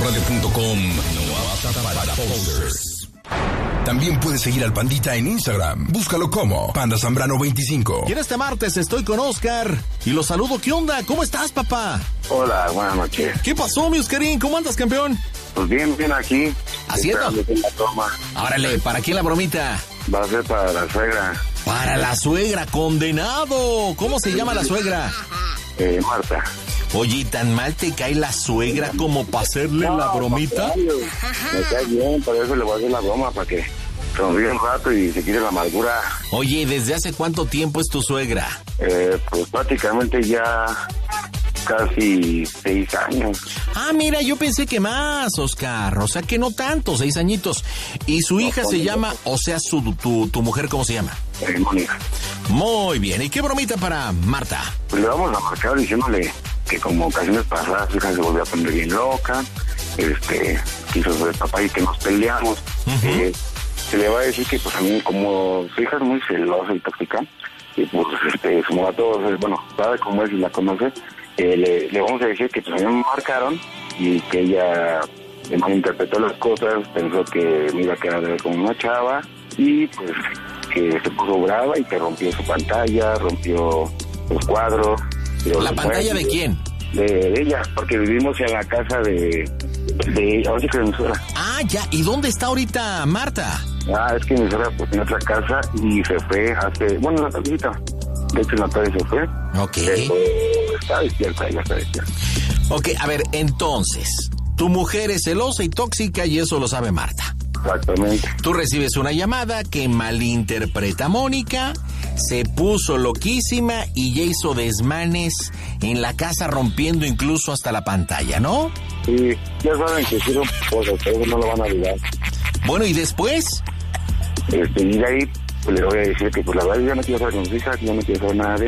heraldoradio.com. Para posters. También puedes seguir al Pandita en Instagram. Búscalo como Panda Zambrano 25. Y en este martes estoy con Oscar y los saludo. ¿Qué onda? ¿Cómo estás, papá? Hola, buenas noches. ¿Qué pasó, mi Oscarín? ¿Cómo andas, campeón? Pues bien aquí. ¿Haciendo? Órale, ¿para quién la bromita? Va a ser para la suegra. Para la suegra, condenado. ¿Cómo se llama la suegra? Marta. Oye, ¿tan mal te cae la suegra como para hacerle la bromita? Me cae bien, por eso le voy a hacer la broma, para que sonríe un rato y se quite la amargura. Oye, ¿desde hace cuánto tiempo es tu suegra? Pues prácticamente ya casi 6 años. Ah, mira, yo pensé que más, Oscar. O sea que no tanto, 6 añitos. Y su hija se llama, o sea, tu mujer, ¿cómo se llama? Mónica. Muy bien. ¿Y qué bromita para Marta? Pues le vamos a marcar diciéndole que como ocasiones pasadas su hija se volvió a poner bien loca, quiso ser papá y que nos peleamos. Se le va a decir que pues a mí, como su hija es muy celosa y tóxica, y pues como a todos, bueno, sabe cómo es y la conoce, le vamos a decir que pues a mí me marcaron y que ella malinterpretó las cosas, pensó que me iba a quedar como una chava y pues que se puso brava y que rompió su pantalla, rompió los cuadros. ¿La pantalla de quién? De ella, porque vivimos en la casa de ahora sí que de mi suegra. Ah, ya. ¿Y dónde está ahorita Marta? Es que mi suegra pues tiene otra casa y se fue hace, bueno, la tardita. De hecho, en la tarde se fue. Ok. Está despierta, ya está despierta. Ok, a ver, entonces, tu mujer es celosa y tóxica y eso lo sabe Marta. Exactamente. Tú recibes una llamada que malinterpreta a Mónica, se puso loquísima y ya hizo desmanes en la casa, rompiendo incluso hasta la pantalla, ¿no? Sí, ya saben que hicieron cosas, pero no lo van a olvidar. Bueno, ¿y después? Y de ahí pues, le voy a decir que pues la verdad yo no quiero saber con sus hijas, yo no quiero saber nada de